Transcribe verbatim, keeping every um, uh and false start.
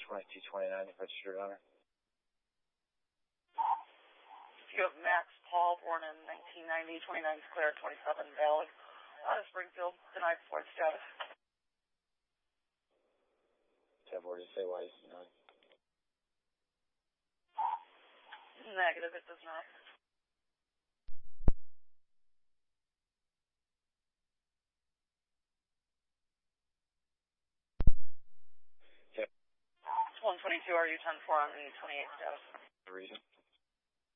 twenty-two twenty-nine, registered owner. You have Max Paul, born in nineteen ninety, twenty-nine Claire, twenty-seven valid. Out of Springfield, denied Ford status. ten forty, say why he's denied. Negative, it does not. Yep. one twenty-two, R U ten four on the twenty-eight status. The reason?